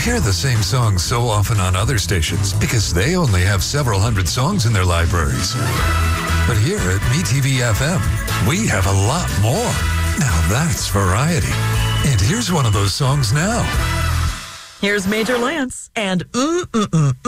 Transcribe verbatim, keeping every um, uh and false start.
hear the same songs so often on other stations because they only have several hundred songs in their libraries. But here at MeTV F M, we have a lot more. Now that's variety. And here's one of those songs now. Here's Major Lance and mm-mm-mm.